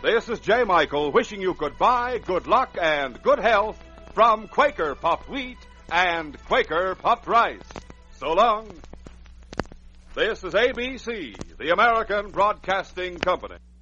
This is J. Michael wishing you goodbye, good luck, and good health from Quaker Puffed Wheat and Quaker Puffed Rice. So long. This is ABC, the American Broadcasting Company.